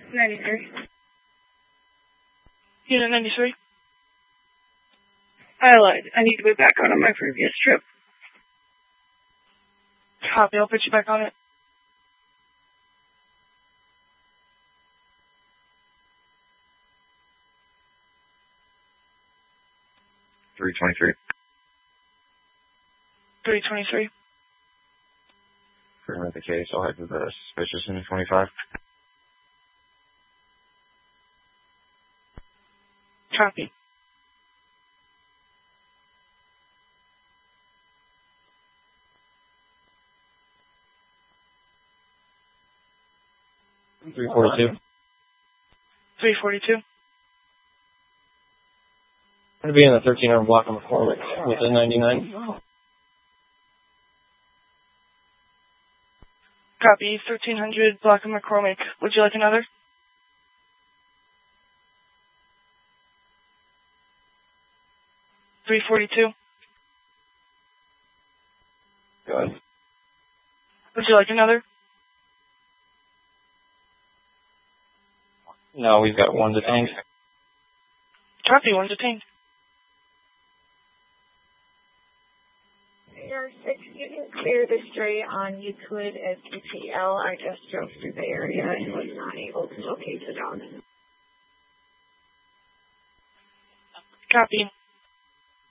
93. Unit 93. I lied. I need to be back on my previous trip. Copy. I'll put you back on it. $323. 323. Currently the case. I'll head to the suspicious unit 25. Copy. $342. 342. I'm going to be in the 1300 block of McCormick with a 99. Copy. 1300 block of McCormick. Would you like another? $342. Good. Would you like another? No, we've got one detained. Copy. One detained. AR6, you can clear the stray on Euclid as ETL. I just drove through the area and was not able to locate the dog. Copy.